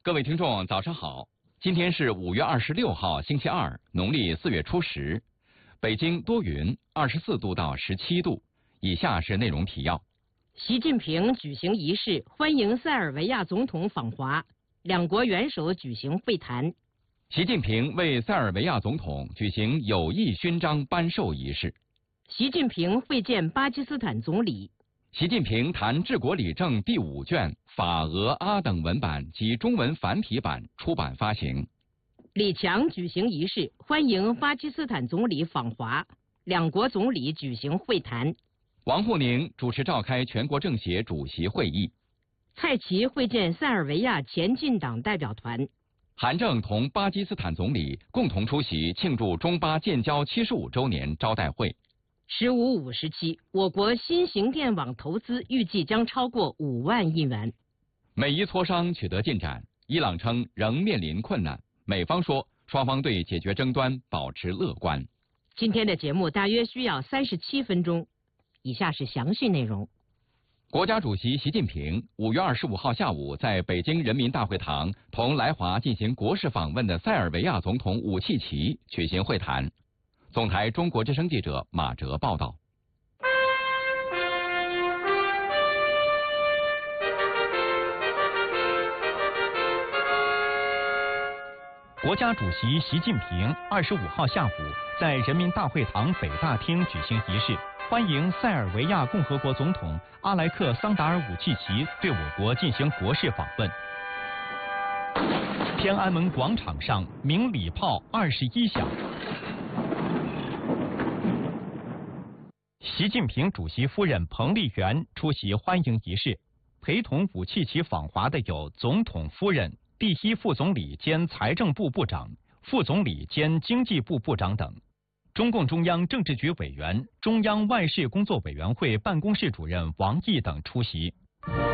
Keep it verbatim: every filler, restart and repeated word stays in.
各位听众，早上好！今天是五月二十六号，星期二，农历四月初十。北京多云，二十四度到十七度。以下是内容提要： 习近平举行仪式欢迎塞尔维亚总统访华，两国元首举行会谈。 习近平为塞尔维亚总统举行友谊勋章颁授仪式。 习近平会见巴基斯坦总理。 习近平谈治国理政第五卷法俄阿等文版及中文繁体版出版发行。 李强举行仪式欢迎巴基斯坦总理访华，两国总理举行会谈。 王沪宁主持召开全国政协主席会议。 蔡奇会见塞尔维亚前进党代表团。 韩正同巴基斯坦总理共同出席庆祝中巴建交七十五周年招待会。 十五五时期，我国新型电网投资预计将超过五万亿元。 美伊磋商取得进展，伊朗称仍面临困难，美方说双方对解决争端保持乐观。 今天的节目大约需要三十七分钟，以下是详细内容。 国家主席习近平五月二十五号下午在北京人民大会堂同来华进行国事访问的塞尔维亚总统武契奇举行会谈。总台中国之声记者马哲报道。 国家主席习近平二十五号下午在人民大会堂北大厅举行仪式，欢迎塞尔维亚共和国总统阿莱克桑达尔·武契奇对我国进行国事访问。天安门广场上鸣礼炮二十一响。习近平主席夫人彭丽媛出席欢迎仪式，陪同武契奇访华的有总统夫人、第一副总理兼财政部部长、副总理兼经济部部长等。中共中央政治局委员、中央外事工作委员会办公室主任王毅等出席。